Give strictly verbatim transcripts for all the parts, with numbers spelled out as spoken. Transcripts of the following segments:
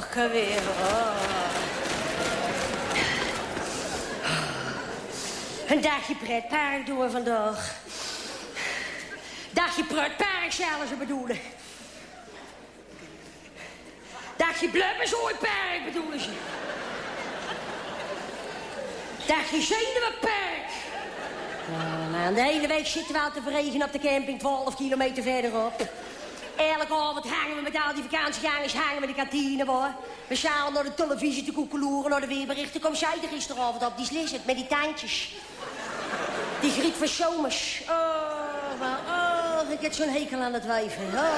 pakken weer. Oh. Een dagje pretpark doen we vandaag. Dagje pretpark zouden ze bedoelen. Dagje blubberzooipark bedoelen ze. Dagje zenuwenpark. Nou, nou, de hele week zitten we al te verregenen op de camping twaalf kilometer verderop. Elke avond hangen we met al die vakantiegangers, hangen we de kantine, hoor. We staan naar de televisie te koekeloeren, naar de weerberichten. Kom zij er gisteravond op, die slissert met die tandjes. Die griet van zomers. Oh, maar, oh, ik heb zo'n hekel aan het wijven. Oh.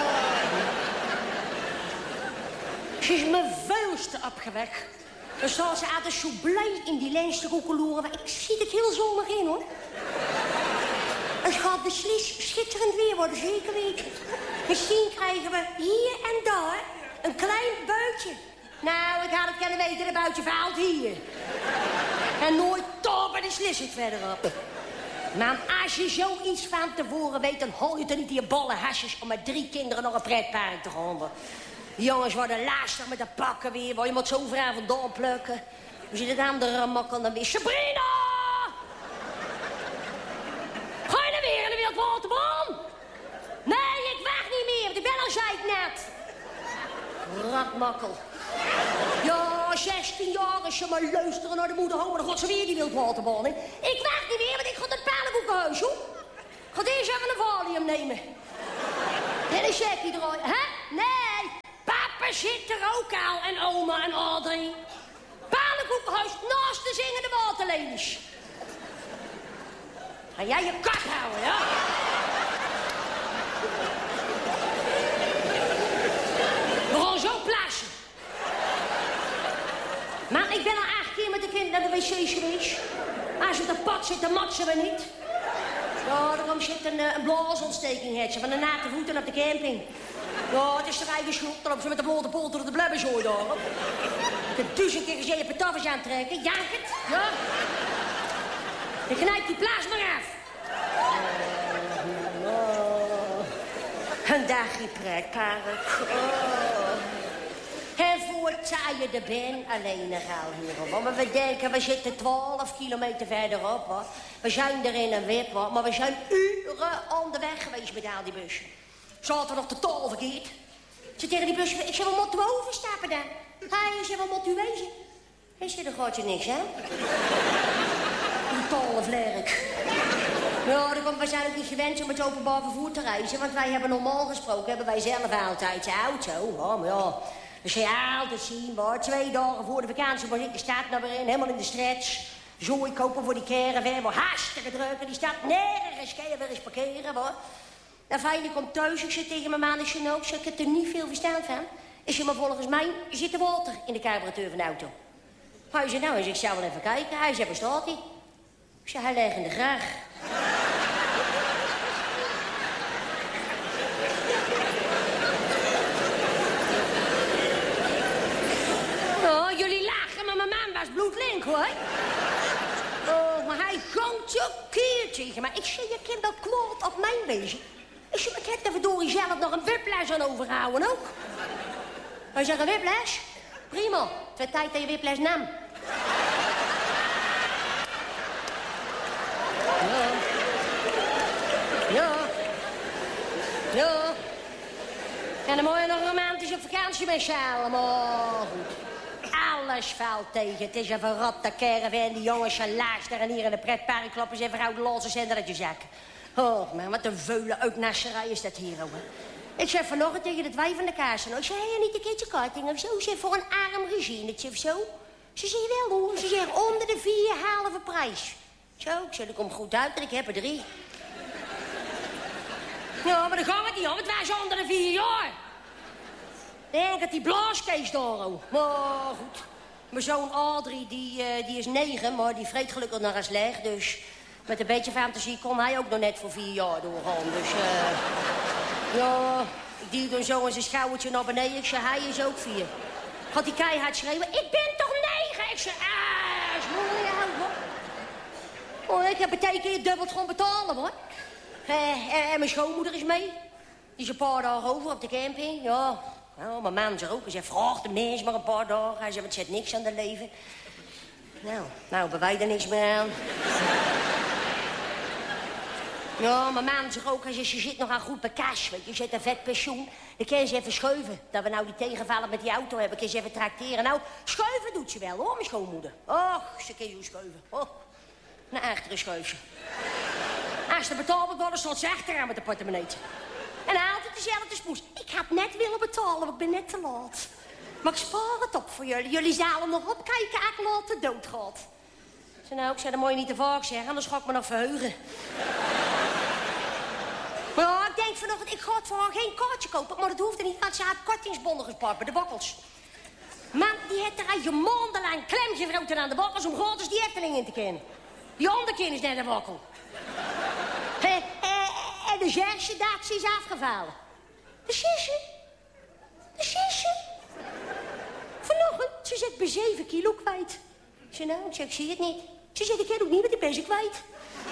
Ze is me vuilste opgewekt. Dan staat ze altijd zo blij in die lens te koekeloeren. Ik zie het heel zonnig in, hoor. Het gaat beslist schitterend weer worden, zeker weten. Misschien krijgen we hier en daar een klein buitje. Nou, ik had het kunnen weten, de buitje valt hier. En nooit top en de slissert verderop. Maar als je zoiets van tevoren weet, dan hol je toch niet in je bolle hasjes om met drie kinderen naar een pretpark te gaan. Die jongens worden lastig met de pakken weer, waar je moet zo vanavond doorplukken. We zitten het andere makkelijk dan weer. Sabrina! Ga je nou weer in de wildwaterbaan? Nee, ik wacht niet meer, want ik ben al zeik net. Ratmakkel. Ja, zestien jaar als je maar luisteren naar de moederhomen, dan gaat ze weer die wildwaterbaan in. Ik wacht niet meer, want ik ga naar het pannenkoekenhuis, hoor. Ik ga eerst even een valium nemen. En een checkie draaien. Hè? Nee, papa zit er ook al en oma en Audrey. Pannenkoekenhuis naast de zingende waterlelies. Ga jij je kak houden, ja? We gaan zo plassen. Maar ik ben al acht keer met de kind naar de wc's geweest. Als je op de pad zit, dan matsen we niet. Ja, daarom zit een, een blaasontsteking, het ze, van de naakte voeten op de camping. Ja, het is de eigen schuld, dan lopen ze met de blote polter door de blubberzooi door. Ik heb duizend keer gezien je pataffers aantrekken, jank het, ja. Dan knijpt die plaats maar af. Oh, een dagje pretpark. Oh. En voordat je er bent, alleen nog al hierom. Maar we denken, we zitten twaalf kilometer verderop, hoor. We zijn er in een wip, hoor. Maar we zijn uren onderweg geweest met al die bussen. Zaten we nog totaal verkeerd. Ze tegen die bussen, ik zeg, wat moeten we overstappen dan? Hij zegt, wat moet u wezen? Hij zegt, er gaat je niks aan. Totale vlerk. Ja, dan komt we zijn ook niet gewend om met openbaar vervoer te reizen. Want wij hebben normaal gesproken, hebben wij zelf altijd de auto. Oh, maar ja, dus je altijd zien, hoor. Twee dagen voor de vakantie was ik de stad naar weer in, helemaal in de stretch. Zooi kopen voor die caravan, maar hartstikke druk. En die staat nergens, kan je weer eens parkeren, hoor. En fijn, ik kom thuis, ik zeg tegen mijn man, ik zeg, nou, ik heb er niet veel verstand van. Ik zeg, maar volgens mij zit er water in de carburateur van de auto. Hij zei, nou, ik zou wel even kijken. Hij zei, waar staat hij? Ik zei, hij ligt in de graag. Oh, jullie lachen, maar mijn man was bloedlink, hoor. Oh, maar hij gangt zo keer tegen mij. Ik zeg, je kind wel kwaad op mijn wezen. Ik zeg, ik heb er verdorie zelf nog een whiplash aan overgehouden ook. Hij zegt, een whiplash? Prima, het werd tijd dat je whiplash nam. Ja. Ja. Ja. En dan moet je nog romantisch op vakantie met z'n allen, maar goed. Alles valt tegen. Het is een verrotte caravan. Die jongens zijn laagster en hier in de pretpark kloppen ze even gauw de losse zender uit je zak. Oh, man, wat een veulen uitnasserij is dat hier, hoor. Ik zeg vanochtend tegen het wijf van de kaas. Ik zeg, hey, niet een keertje korting of zo? Ze zegt, voor een arm gezinnetje of zo. Ze zegt, wel hoor. Ze zegt, onder de vier halve prijs. Zo, ik zeg, dat komt goed uit en ik heb er drie. Ja, maar dan gaan we niet om. Het was onder de vier jaar. Denk dat die blaaskees daar ook. Maar goed. Mijn zoon Audrey, die, uh, die is negen, maar die vreet gelukkig nog eens leg. Dus met een beetje fantasie kon hij ook nog net voor vier jaar doorgaan. Dus uh, ja, ik duw dan zo eens een schoudertje naar beneden. Ik zeg, hij is ook vier. Gaat die keihard schreeuwen, ik ben toch negen? Ik zeg, ah, is mooi, hoor. Oh, ik heb betekend je dubbelt gewoon betalen, hoor. Uh, en, en mijn schoonmoeder is mee. Die is een paar dagen over op de camping. Ja, Nou, mijn man zegt ook, hij zegt, vraag de mens maar een paar dagen. Hij zegt, het zet niks aan de leven. Nou, nou hebben wij er niks meer aan. Ja, mijn man zegt ook, hij zegt, je zit nog aan goed bij kas, weet je. Je zet een vet pensioen. Dan kun je ze even schuiven. Dat we nou die tegenvallen met die auto hebben, kun je ze even trakteren. Nou, schuiven doet ze wel, hoor, mijn schoonmoeder. Och, ze kun je schuiven. Oh, naar achteren schuiven. Als ze betaald worden, stond ze achteraan met de portemonnee. En altijd dezelfde smoes. Ik had net willen betalen, maar ik ben net te laat. Maar ik spaar het op voor jullie. Jullie zouden nog opkijken als ik later dood gaat. Ik zei, nou, ik zei, dat moet je niet te vaak zeggen, anders ga ik me nog verheugen. Maar ja, ik denk vanochtend, ik ga het voor haar geen kaartje kopen. Maar dat hoefde niet, want ze had kortingsbonnen gespaard bij de bokkels. Man, die heeft er al je maandenlang klem gevroten aan de bokkels om gratis die Efteling in te kennen. Die andere kind is net een bokkel. He, he, en de zesje dat ze is afgevallen. De zesje? De zesje? Vanochtend, ze zit bij zeven kilo kwijt. Ik zei, nou, ik, zeg, ik zie het niet. Ze zegt, ik ken ook niet, want ik ben ze kwijt.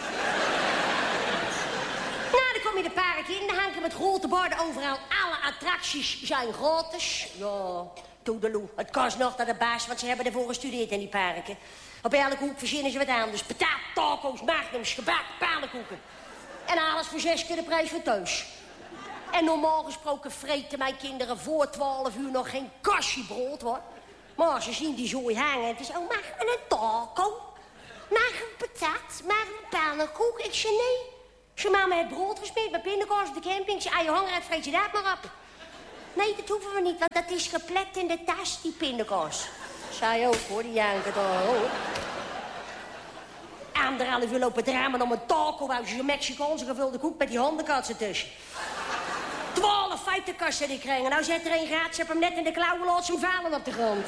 Nou, dan kom je de park in, dan hangen met grote borden overal. Alle attracties zijn gratis. Ja, toedeloe. Het kost nog naar de baas, want ze hebben ervoor gestudeerd in die parken. Op elke hoek verzinnen ze wat anders. Patat, taco's, magnums, gebak, pannenkoeken. En alles voor zes keer de prijs van thuis. En normaal gesproken vreten mijn kinderen voor twaalf uur nog geen kastje brood, hoor. Maar ze zien die zooi hangen. Het is, oh, mag een taco? Mag een patat? Mag een pannenkoek? Ik zei, nee. Ze mama heeft brood gesmeerd met pindakaas op de camping. Ze zei, je honger hebt, vreet je dat maar op. Nee, dat hoeven we niet, want dat is geplet in de tas, die pindakaas. Zij ook, hoor, die janken daar, hoor. Anderhalf uur lopen dramen om een taco, wou ze zo'n Mexicaanse gevulde koek met die hondenkatsen tussen. Twaalf feitenkasten die kregen. Nou zet er een gratis, heb hem net in de klauwen, laat ze hem vallen op de grond.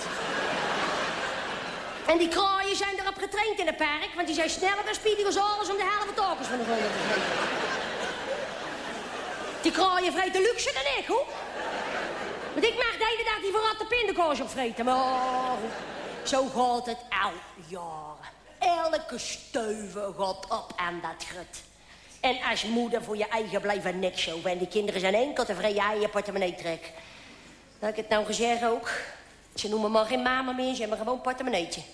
En die kraaien zijn erop getraind in het park, want die zijn sneller dan Speedy Gonzales om de helft tacos van de grond te vreten. Die kraaien vreten luxe dan ik, hoor. Want ik mag de hele dag die verratte pindakaas opvreten, maar oh, zo gaat het al jaren. Elke steuven gaat op aan dat grut. En als moeder voor je eigen blijft er niks over. En die kinderen zijn enkel tevreden aan je portemonnee trek. Dat ik het nou gezegd ook. Ze noemen me geen mama meer, ze hebben gewoon een portemonneetje.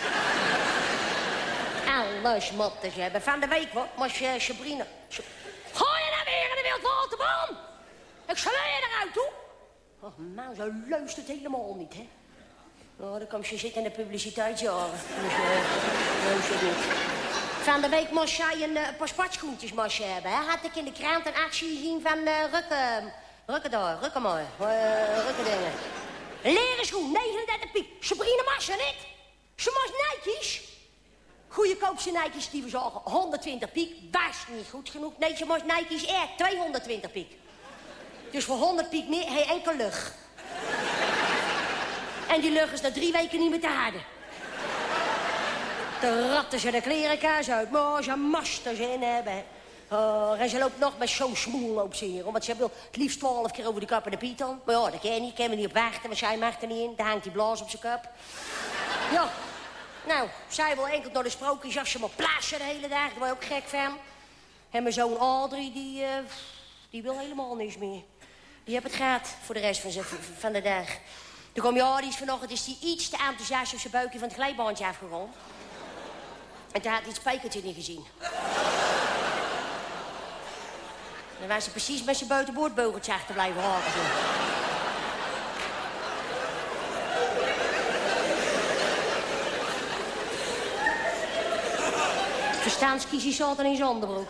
Alles moeten ze hebben. Van de week, wat, was je Sabrina. Ga je nou weer in de wildwaterbaan? Ik sla je eruit, toe. Oh, man, zo luistert helemaal niet, hè. Nou, dan komt ze zitten in de publiciteitsjaren. Dus, uh, luistert niet. Van de week moest jij een uh, paar sportschoentjes moest je hebben, hè. Had ik in de krant een actie gezien van uh, Rukken... Rukken daar, Rukken maar. Uh, Rukken dingen. Leren schoen, negenendertig piek. Sabrina Massa niet. Ze moest Nike's. Goedkoopste Nike's die we zagen, honderdtwintig piek. Was niet goed genoeg. Nee, ze moest Nike's Air, tweehonderdtwintig piek. Dus voor honderd piek meer, hij enkel lucht. En die lucht is na drie weken niet meer te harden. Dan ratten ze de klerenkaas uit. Maar ze masten ze in hebben. Oh, en ze loopt nog met zo'n smoel loopt ze hier. Want ze wil het liefst twaalf keer over de kap en de python. Maar ja, dat ken je niet. Kan we niet op wachten, maar zij mag er niet in. Dan hangt die blaas op zijn kap. Ja, nou, zij wil enkel door de sprookjesjasje maar plaatsen de hele dag. Daar word je ook gek van. En mijn zoon Audrey, die, uh, die wil helemaal niks meer. Die heeft het gehad voor de rest van, zijn, van de dag. Toen kwam ja, die is vanochtend is die iets te enthousiast op zijn buikje van het glijbaantje afgegaan. En toen had hij het spijkertje niet gezien. Dan was hij precies met zijn buitenboordbeugeltje achter blijven haken. Verstandskies zat er in zijn onderbroek.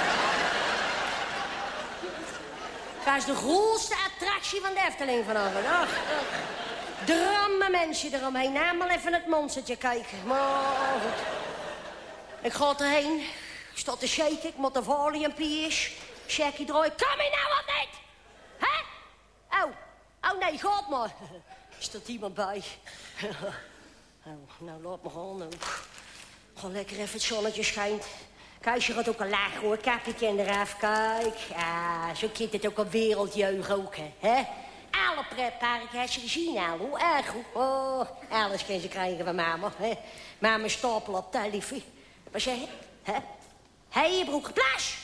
Dat is de grootste attractie van de Efteling vanavond. Ach, ach. Dramme mensen eromheen. Nou, maar even het monstertje kijken. Maar goed. Ik ga erheen. Ik sta te shaken. Ik moet de valiumpiers. Shaggy draaien. Kom je nou wat niet? Hè? Oh. Oh nee, gaat maar. Is er iemand bij? Oh, nou, laat me gaan. Nou. Gewoon lekker even het zonnetje schijnt. Kuisje gaat ook al laag, hoor. Kapje kan eraf. Kijk. Ah, zo kind het ook een wereldjeugd ook, hè. Alle pretparken heb je gezien al, hoe erg goed. Oh, alles kan ze krijgen van mama, hè. Mama stapel op, liefie. Wat zeg je? Hè? Hé, je broek geplaatst.